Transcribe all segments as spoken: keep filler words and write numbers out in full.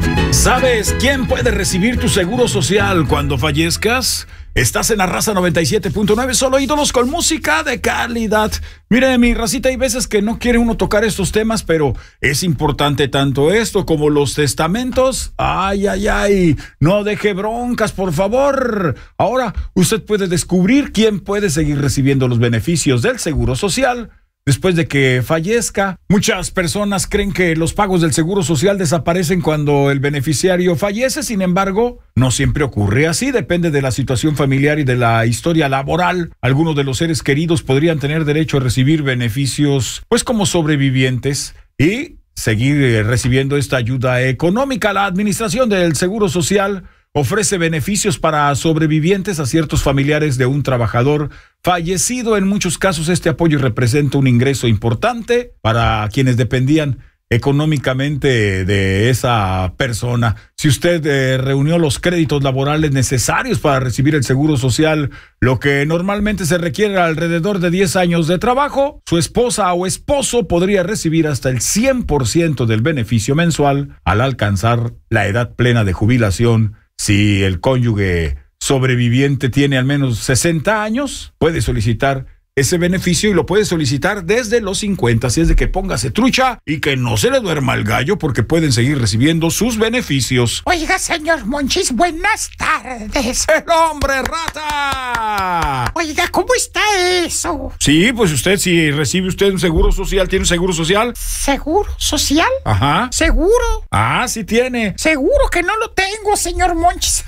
¿Sabes quién puede recibir tu seguro social cuando fallezcas? Estás en la Raza noventa y siete punto nueve, solo ídolos con música de calidad. Mire, mi racita, hay veces que no quiere uno tocar estos temas, pero es importante tanto esto como los testamentos. Ay, ay, ay, no deje broncas, por favor. Ahora usted puede descubrir quién puede seguir recibiendo los beneficios del seguro social después de que fallezca. Muchas personas creen que los pagos del seguro social desaparecen cuando el beneficiario fallece. Sin embargo, no siempre ocurre así. Depende de la situación familiar y de la historia laboral. Algunos de los seres queridos podrían tener derecho a recibir beneficios, pues como sobrevivientes, y seguir recibiendo esta ayuda económica. La Administración del Seguro Social ofrece beneficios para sobrevivientes a ciertos familiares de un trabajador fallecido. En muchos casos, este apoyo representa un ingreso importante para quienes dependían económicamente de esa persona. Si usted eh, reunió los créditos laborales necesarios para recibir el seguro social, lo que normalmente se requiere alrededor de diez años de trabajo, su esposa o esposo podría recibir hasta el cien por ciento del beneficio mensual al alcanzar la edad plena de jubilación. Si el cónyuge sobreviviente tiene al menos sesenta años, puede solicitar ese beneficio y lo puede solicitar desde los cincuenta. Así es de que póngase trucha y que no se le duerma el gallo, porque pueden seguir recibiendo sus beneficios. Oiga, señor Monchis, buenas tardes. ¡El hombre rata! Oiga, ¿cómo está eso? Sí, pues usted, si recibe usted un seguro social, ¿tiene un seguro social? ¿Seguro social? Ajá. ¿Seguro? Ah, sí tiene. Seguro que no lo tengo, señor Monchis.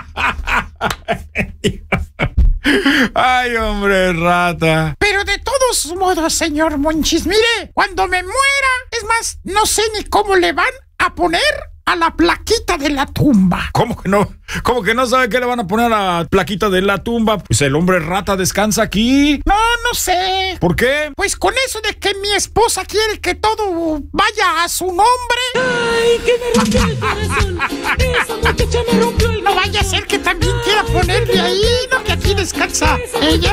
Ay, hombre, rata. Pero de todos modos, señor Monchis, mire, cuando me muera, es más, no sé ni cómo le van a poner a la plaquita de la tumba. ¿Cómo que no? ¿Cómo que no sabe qué le van a poner a la plaquita de la tumba? Pues el hombre rata descansa aquí. No, no sé. ¿Por qué? Pues con eso de que mi esposa quiere que todo vaya a su nombre. ¡Ay, que me rompió el corazón! ¡Esa muchacha me rompió el corazón! No vaya a ser que también quiera ponerle ahí, no, que aquí descansa ella.